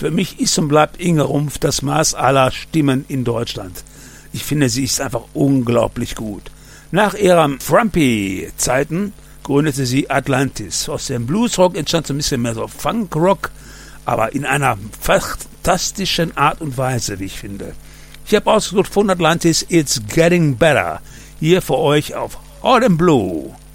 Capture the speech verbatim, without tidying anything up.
Für mich ist und bleibt Inge Rumpf das Maß aller Stimmen in Deutschland. Ich finde, sie ist einfach unglaublich gut. Nach ihren Frumpy-Zeiten gründete sie Atlantis. Aus dem Bluesrock entstand so ein bisschen mehr so Funkrock, aber in einer fantastischen Art und Weise, wie ich finde. Ich habe ausgesucht von Atlantis It's Getting Better. Hier für euch auf Hot and Blue.